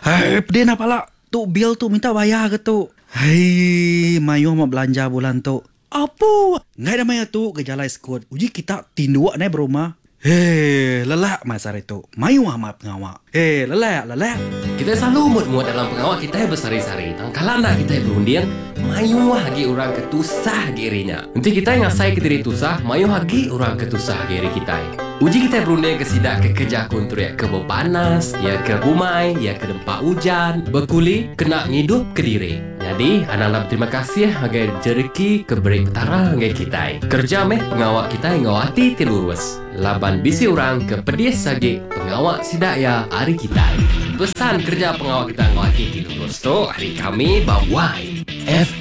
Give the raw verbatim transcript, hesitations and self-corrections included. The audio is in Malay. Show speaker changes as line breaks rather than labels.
Hai, pedih nak pala. Tu bil tu minta bayar ke tu? Hai, mayu mau belanja bulan tu. Apa? Ngai dah maya tu ke jalan skot. Uji kita tindua naik berumah. Hei, lelak masa itu. Mayu amat pengawak. Hei, lelak, lelak.
Kita selalu muat-muat dalam pengawak kita bersari-sari. Tangkalan kita berundian, mayu hagi orang ketusah gerinya. Nanti kita ngasai ke diri tusah, mayu hagi orang ketusah geri kita. Uji kita berundian ke sidak ke kerja kuntur ya ke bau panas, ya ke bumai, ya ke dempak hujan, berkuli, kena ngidup ke diri. Jadi, anak-anak terima kasih agai jereki keberi petara agai kita. Kerja meh pengawak kita yang ngawati tilurus. Laban bisi orang ke pedis sagi pengawak sidak ya hari kita. Pesan kerja pengawak kita ngawati tilurus tu hari kami bawai F